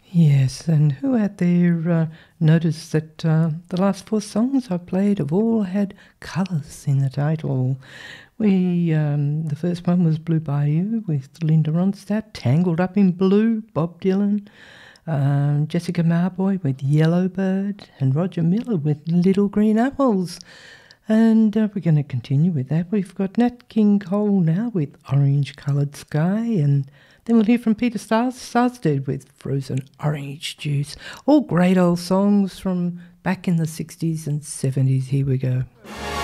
Yes, and who out there noticed that the last four songs I played have all had colours in the title? The first one was Blue Bayou with Linda Ronstadt, Tangled Up in Blue, Bob Dylan, Jessica Marboy with Yellowbird, and Roger Miller with Little Green Apples. And we're going to continue with that. We've got Nat King Cole now with Orange Coloured Sky, and then we'll hear from Peter Sarsted with Frozen Orange Juice. All great old songs from back in the 60s and 70s. Here we go.